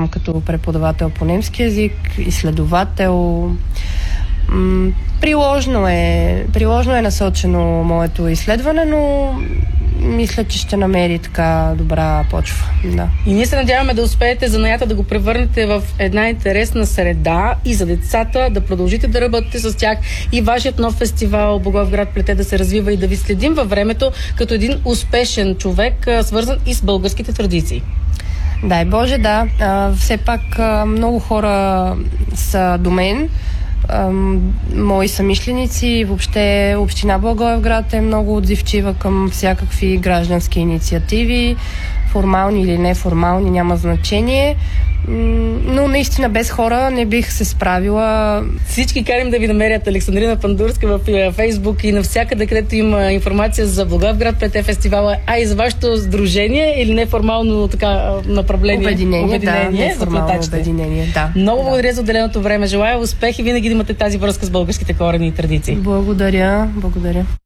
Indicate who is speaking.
Speaker 1: там като преподавател по немски език, изследовател. Приложно е насочено моето изследване, но мисля, че ще намери така добра почва. Да.
Speaker 2: И ние се надяваме да успеете занаята да го превърнете в една интересна среда и за децата, да продължите да работите с тях и вашият нов фестивал Благоевград плете да се развива и да ви следим във времето като един успешен човек, свързан и с българските традиции.
Speaker 1: Дай Боже, да. Все пак много хора са до мен, мои съмишленици. Въобще община Благоевград е много отзивчива към всякакви граждански инициативи, формални или неформални, няма значение. Но наистина без хора не бих се справила.
Speaker 2: Всички карим да ви намерят Александрина Пандурска в Фейсбук и навсякъде, където има информация за Благоевград плете фестивала, а и за вашето сдружение или неформално така направление.
Speaker 1: Обединение
Speaker 2: за плетачите.
Speaker 1: Обединение, да.
Speaker 2: Много благодаря за отделеното време. Желая успех и винаги да имате тази връзка с българските корени и традиции.
Speaker 1: Благодаря.